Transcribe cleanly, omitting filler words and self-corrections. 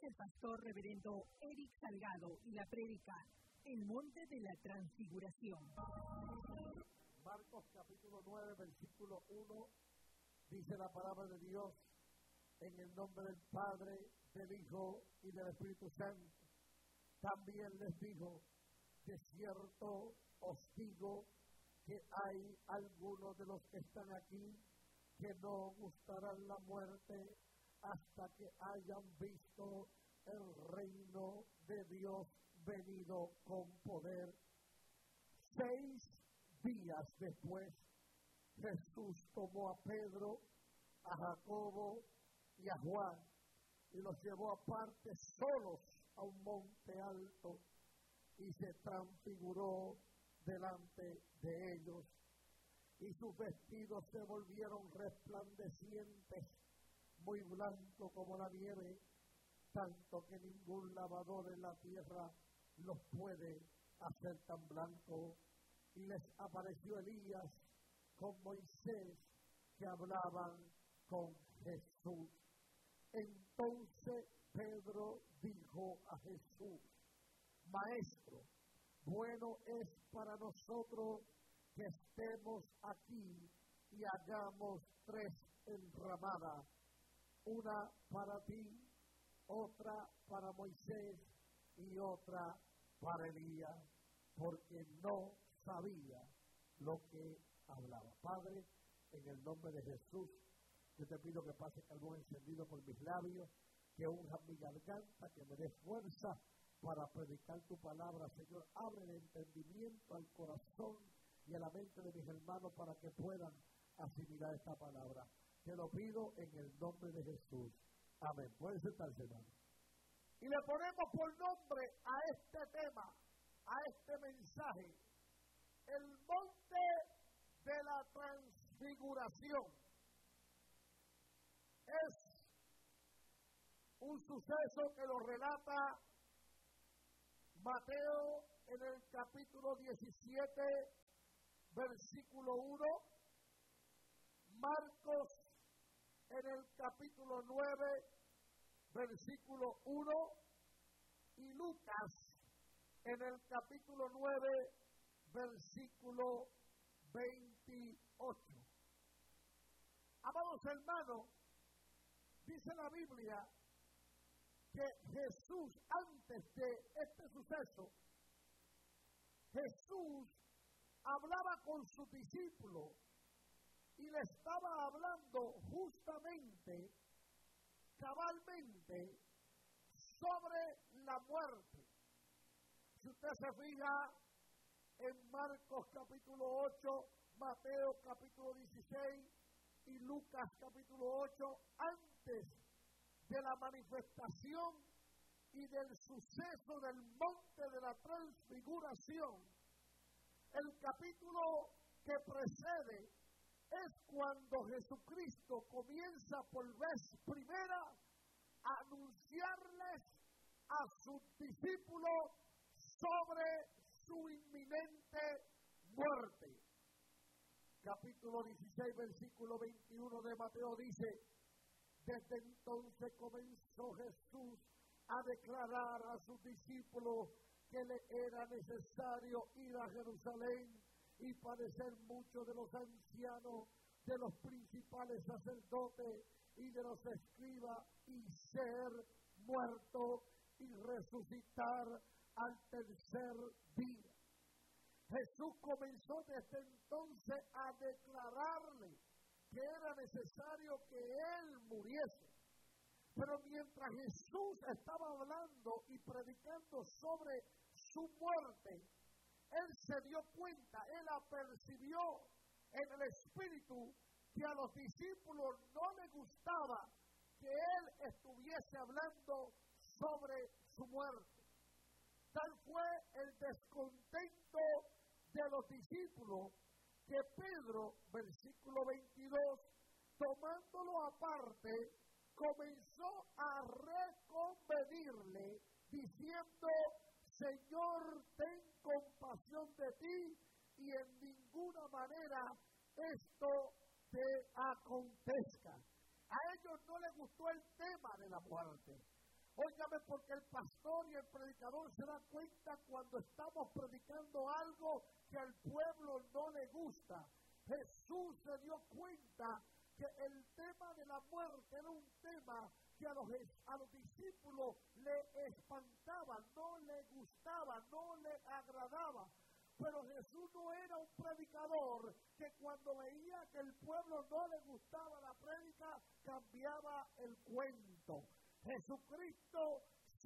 el pastor reverendo Eric Salgado y la prédica El Monte de la Transfiguración. Marcos capítulo 9, versículo 1, dice la palabra de Dios: en el nombre del Padre, del Hijo y del Espíritu Santo. También les dijo: de cierto os digo que hay algunos de los que están aquí que no gustarán la muerte hasta que hayan visto el reino de Dios venido con poder. 6 días después, Jesús tomó a Pedro, a Jacobo y a Juan y los llevó aparte solos a un monte alto y se transfiguró delante de ellos, y sus vestidos se volvieron resplandecientes, muy blanco como la nieve, tanto que ningún lavador en la tierra los puede hacer tan blanco. Y les apareció Elías con Moisés, que hablaban con Jesús. Entonces Pedro dijo a Jesús: Maestro, bueno es para nosotros que estemos aquí y hagamos 3 enramadas, una para ti, otra para Moisés y otra para Elías, porque no sabía lo que hablaba. Padre, en el nombre de Jesús, yo te pido que pase carbón encendido por mis labios, que unja mi garganta, que me dé fuerza para predicar tu palabra. Señor, abre el entendimiento al corazón y a la mente de mis hermanos para que puedan asimilar esta palabra. Te lo pido en el nombre de Jesús. Amén. Pueden sentarse, hermano. Y le ponemos por nombre a este tema, a este mensaje: el monte de la transfiguración. Es un suceso que lo relata Mateo en el capítulo 17, versículo 1, Marcos en el capítulo 9, versículo 1, y Lucas en el capítulo 9, versículo 28. Amados hermanos, dice la Biblia que Jesús, antes de este suceso, Jesús hablaba con sus discípulos y le estaba hablando justamente, cabalmente, sobre la muerte. Si usted se fija en Marcos capítulo 8, Mateo capítulo 16 y Lucas capítulo 8, antes de la manifestación y del suceso del monte de la transfiguración, el capítulo que precede es cuando Jesucristo comienza por vez primera a anunciarles a sus discípulos sobre su inminente muerte. Capítulo 16, versículo 21 de Mateo dice: desde entonces comenzó Jesús a declarar a sus discípulos que le era necesario ir a Jerusalén y padecer mucho de los ancianos, de los principales sacerdotes y de los escribas, y ser muerto y resucitar al tercer día. Jesús comenzó desde entonces a declararle que era necesario que Él muriese. Pero mientras Jesús estaba hablando y predicando sobre su muerte, Él se dio cuenta, Él apercibió en el Espíritu que a los discípulos no les gustaba que Él estuviese hablando sobre su muerte. Tal fue el descontento de los discípulos que Pedro, versículo 22, tomándolo aparte, comenzó a reconvenirle, diciendo: Señor, ten compasión de ti, y en ninguna manera esto te acontezca. A ellos no les gustó el tema de la muerte. Óigame, porque el pastor y el predicador se dan cuenta cuando estamos predicando algo que al pueblo no le gusta. Jesús se dio cuenta que el tema de la muerte era un tema que a los discípulos le espantaba, no le gustaba, no le agradaba. Pero Jesús no era un predicador que cuando veía que el pueblo no le gustaba la prédica, cambiaba el cuento. Jesucristo